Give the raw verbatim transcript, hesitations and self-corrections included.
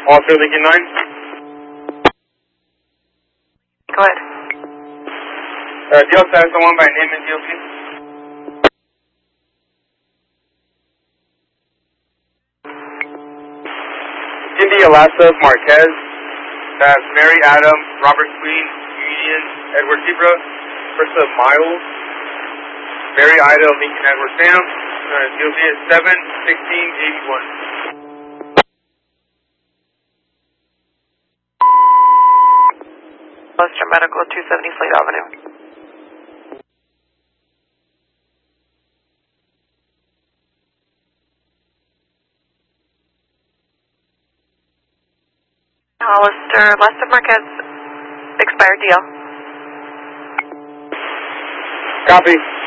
Officer Lincoln nine. Go ahead. Uh, do you also have someone by name and D O P? Cindy Alassa Marquez. That's Mary Adam, Robert Queen, Union, Edward Zebra, Krista Miles, Mary Ida, Lincoln Edward Sam. Uh, D O P is seven sixteen eighty-one. Western Medical, two seventy Slate Avenue. Hollister, Lester Marquez, expired D L. Copy.